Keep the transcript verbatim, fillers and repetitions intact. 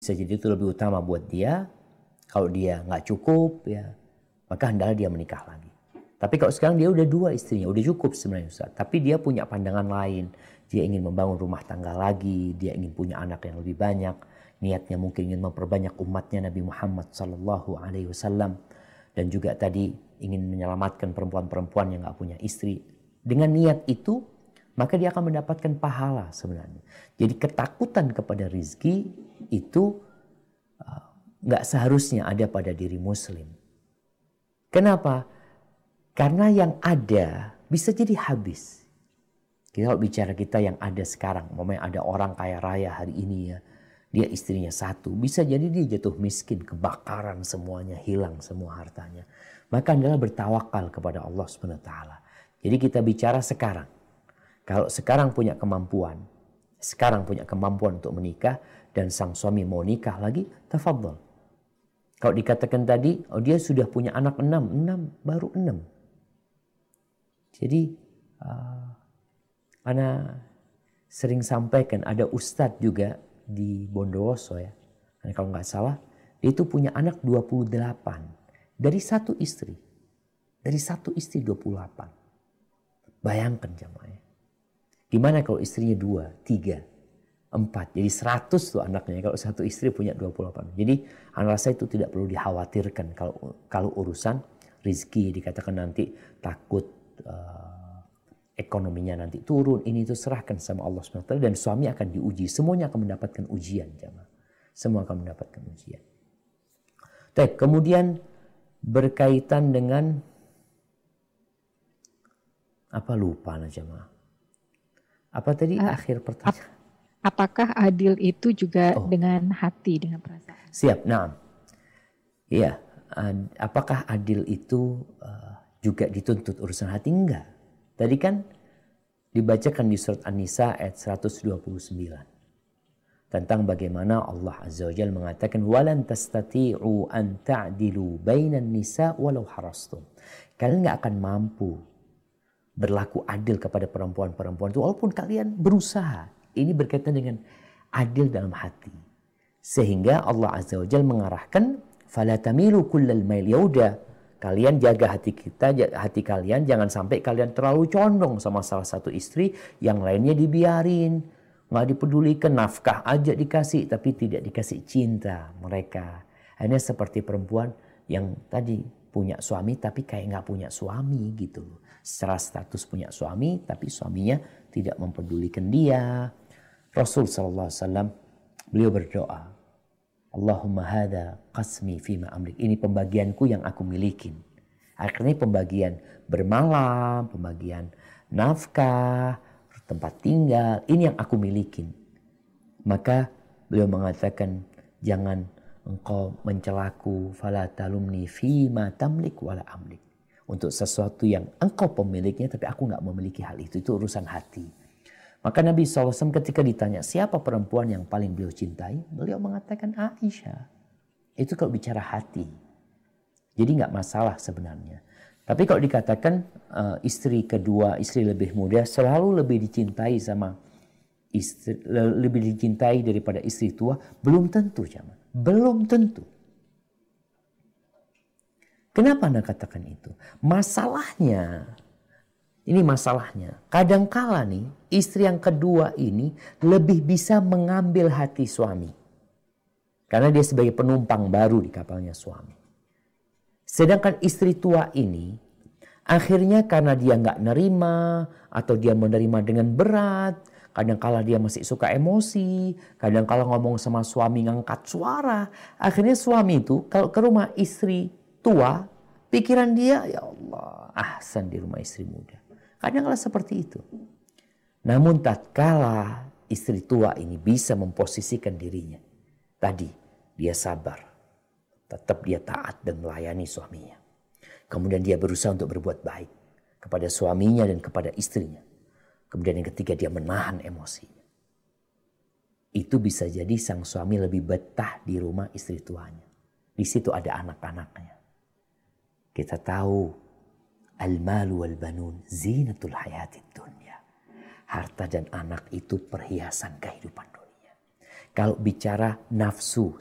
bisa jadi itu lebih utama buat dia. Kalau dia nggak cukup, ya maka hendaklah dia menikah lagi. Tapi kalau sekarang dia udah dua istrinya, udah cukup sebenarnya Ustaz. Tapi dia punya pandangan lain. Dia ingin membangun rumah tangga lagi, dia ingin punya anak yang lebih banyak. Niatnya mungkin ingin memperbanyak umatnya Nabi Muhammad Sallallahu Alaihi Wasallam. Dan juga tadi ingin menyelamatkan perempuan-perempuan yang nggak punya istri. Dengan niat itu, maka dia akan mendapatkan pahala sebenarnya. Jadi ketakutan kepada rizki itu nggak seharusnya ada pada diri muslim. Kenapa? Karena yang ada bisa jadi habis. Kita bicara kita yang ada sekarang, umpamanya ada orang kaya raya hari ini ya, dia istrinya satu, bisa jadi dia jatuh miskin, kebakaran semuanya, hilang semua hartanya. Maka adalah bertawakal kepada Allah Subhanahu Wa Taala. Jadi kita bicara sekarang. Kalau sekarang punya kemampuan, sekarang punya kemampuan untuk menikah dan sang suami mau nikah lagi, tafadhol. Kalau dikatakan tadi, oh dia sudah punya anak enam, enam baru enam. Jadi, uh, ana sering sampaikan ada ustadz juga di Bondowoso ya. Dan kalau nggak salah, dia itu punya anak dua puluh delapan dari satu istri, dari satu istri dua puluh delapan. Bayangkan jamaah. Gimana kalau istrinya dua, tiga? Empat, jadi seratus tuh anaknya kalau satu istri punya dua puluh delapan. Jadi anak rasa itu tidak perlu dikhawatirkan kalau kalau urusan rizki dikatakan nanti takut uh, ekonominya nanti turun, ini itu serahkan sama Allah subhanahu wa taala dan suami akan diuji, semuanya akan mendapatkan ujian jemaah. Semua akan mendapatkan ujian. Baik, kemudian berkaitan dengan apa lupa nah jemaah. Apa tadi uh, akhir pertanyaan? Apakah adil itu juga oh. dengan hati, dengan perasaan? Siap, nah. Iya, apakah adil itu uh, juga dituntut urusan hati? Enggak. Tadi kan dibacakan di surat An-Nisa ayat seratus dua puluh sembilan. Tentang bagaimana Allah Azza wa Jalla mengatakan walan tastati'u an ta'dilu bainan nisa walau harastum. Kalian enggak akan mampu berlaku adil kepada perempuan-perempuan itu walaupun kalian berusaha. Ini berkaitan dengan adil dalam hati. Sehingga Allah Azza wa Jalla mengarahkan fala tamilu kullal mail. Ya udah, kalian jaga hati kita, hati kalian jangan sampai kalian terlalu condong sama salah satu istri, yang lainnya dibiarin, nggak dipedulikan, nafkah aja dikasih tapi tidak dikasih cinta mereka. Hanya seperti perempuan yang tadi punya suami tapi kayak nggak punya suami gitu. Secara status punya suami tapi suaminya tidak mempedulikan dia. Rasul sallallahu alaihi wasallam beliau berdoa, Allahumma hadza qasmi fima amlik. Ini pembagianku yang aku milikin. Akhirnya pembagian bermalam, pembagian nafkah, tempat tinggal, ini yang aku milikin. Maka beliau mengatakan, jangan engkau mencelaku, fala talumni fima tamlik wala amlik. Untuk sesuatu yang engkau pemiliknya tapi aku enggak memiliki hal itu. Itu urusan hati. Maka Nabi shallallahu alaihi wasallam ketika ditanya siapa perempuan yang paling beliau cintai, beliau mengatakan Aisyah. Itu kalau bicara hati. Jadi nggak masalah sebenarnya. Tapi kalau dikatakan uh, istri kedua, istri lebih muda selalu lebih dicintai sama istri, lebih dicintai daripada istri tua, belum tentu jemaah. Belum tentu. Kenapa Anda katakan itu? Masalahnya Ini masalahnya. Kadangkala nih istri yang kedua ini lebih bisa mengambil hati suami. Karena dia sebagai penumpang baru di kapalnya suami. Sedangkan istri tua ini akhirnya karena dia nggak nerima atau dia menerima dengan berat. Kadangkala dia masih suka emosi. Kadangkala ngomong sama suami ngangkat suara. Akhirnya suami itu kalau ke rumah istri tua, pikiran dia ya Allah ahsan di rumah istri muda. Kadang-kadang seperti itu. Namun tatkala istri tua ini bisa memposisikan dirinya. Tadi dia sabar. Tetap dia taat dan melayani suaminya. Kemudian dia berusaha untuk berbuat baik kepada suaminya dan kepada istrinya. Kemudian yang ketiga dia menahan emosinya. Itu bisa jadi sang suami lebih betah di rumah istri tuanya. Di situ ada anak-anaknya. Kita tahu al-malu wal banun zinatul hayatid dunya. Harta dan anak itu perhiasan kehidupan dunia. Kalau bicara nafsu,